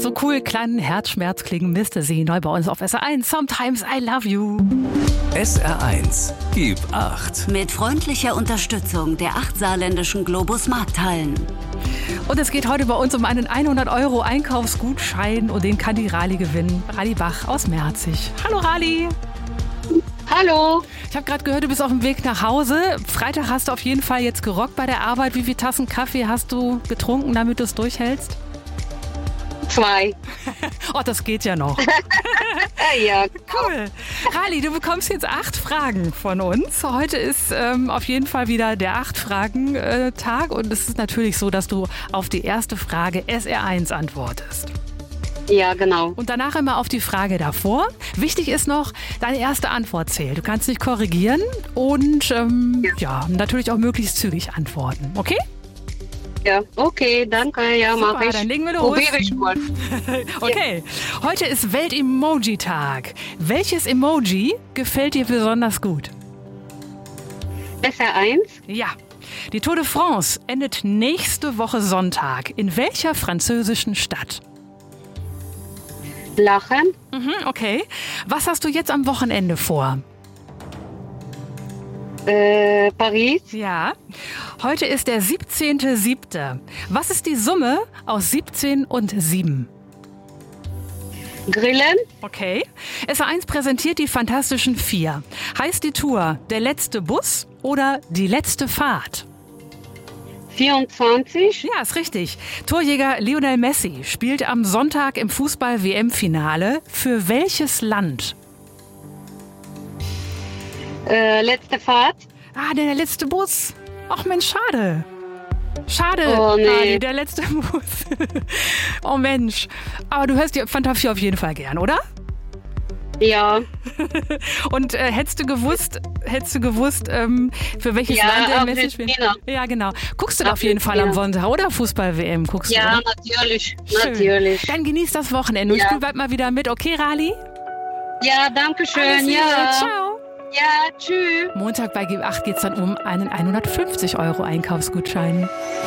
So cool, kleinen Herzschmerz klingen Mr. Sie neu bei uns auf SR1. Sometimes I love you. SR1, gib 8. Mit freundlicher Unterstützung der 8 saarländischen Globus Markthallen. Und es geht heute bei uns um einen 100 € Einkaufsgutschein und den kann die Rali gewinnen. Rali Bach aus Merzig. Hallo Rali. Hallo. Ich habe gerade gehört, du bist auf dem Weg nach Hause. Freitag hast du auf jeden Fall jetzt gerockt bei der Arbeit. Wie viele Tassen Kaffee hast du getrunken, damit du es durchhältst? 2. Oh, das geht ja noch. Ja, Cool. Rali, du bekommst jetzt 8 Fragen von uns. Heute ist auf jeden Fall wieder der 8-Fragen-Tag und es ist natürlich so, dass du auf die erste Frage SR1 antwortest. ja, genau. Und danach immer auf die Frage davor. Wichtig ist noch, deine erste Antwort zählt. Du kannst dich korrigieren und natürlich auch möglichst zügig antworten. Okay? Ja, okay, danke. Ja, Super, mach ich. dann legen wir los. Probiere ich mal. Okay, heute ist Welt-Emoji-Tag. Welches Emoji gefällt dir besonders gut? SR1? Ja, die Tour de France endet nächste Woche Sonntag. In welcher französischen Stadt? Lachen? Okay. Was hast du jetzt am Wochenende vor? Paris? Ja. Heute ist der 17.07. Was ist die Summe aus 17 und 7? Grillen? Okay. SR1 präsentiert die Fantastischen 4. Heißt die Tour Der letzte Bus oder Die letzte Fahrt? 24? Ja, ist richtig. Torjäger Lionel Messi spielt am Sonntag im Fußball-WM-Finale für welches Land? Letzte Fahrt? Ah, der letzte Bus. Ach Mensch, schade. Schade, Oh, nee. Rali, der letzte Bus. Oh Mensch. Aber du hörst die Fantafie auf jeden Fall gern, oder? Ja. Und hättest du gewusst, für welches Ja, Land der Messi Argentina. spielt? Ja, genau. Guckst du da auf jeden Fall am Sonntag, oder? Fußball-WM guckst du, Ja, oder? natürlich. Schön. Natürlich. Dann genieß das Wochenende und Ja. spiel bald mal wieder mit. Okay, Rali? Ja, danke schön. Alles Liebe. Ja. Ciao. Ja, tschüss. Montag bei G8 geht es dann um einen 150 € Einkaufsgutschein.